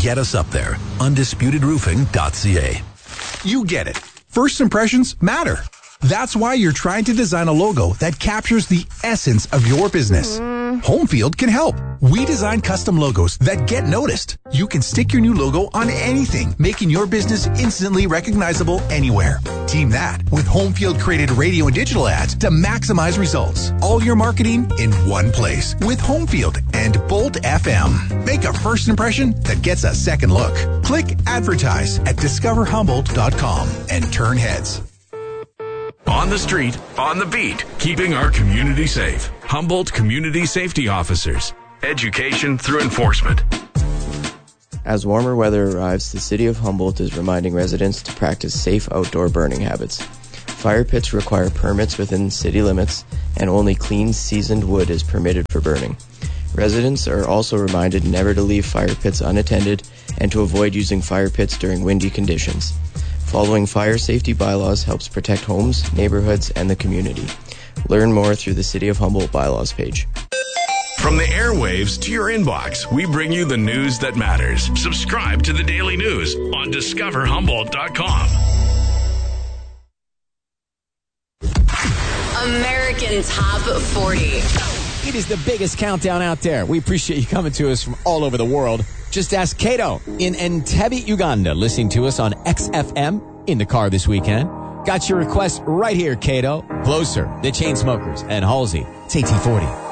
Get us up there. UndisputedRoofing.ca. You get it. First impressions matter. That's why you're trying to design a logo that captures the essence of your business. Homefield can help. We design custom logos that get noticed. You can stick your new logo on anything, making your business instantly recognizable anywhere. Team that with Homefield created radio and digital ads to maximize results. All your marketing in one place with Homefield and Bolt FM. Make a first impression that gets a second look. Click advertise at discoverhumboldt.com and turn heads. On the street, on the beat, keeping our community safe. Humboldt Community Safety Officers. Education through enforcement. As warmer weather arrives, the City of Humboldt is reminding residents to practice safe outdoor burning habits. Fire pits require permits within city limits, and only clean, seasoned wood is permitted for burning. Residents are also reminded never to leave fire pits unattended and to avoid using fire pits during windy conditions. Following fire safety bylaws helps protect homes, neighborhoods, and the community. Learn more through the City of Humboldt bylaws page. From the airwaves to your inbox, we bring you the news that matters. Subscribe to the Daily News on discoverhumboldt.com. American Top 40. It is the biggest countdown out there. We appreciate you coming to us from all over the world. Just ask Kato in Entebbe, Uganda, listening to us on XFM in the car this weekend. Got your request right here, Kato. Closer, the Chainsmokers, and Halsey. It's AT40.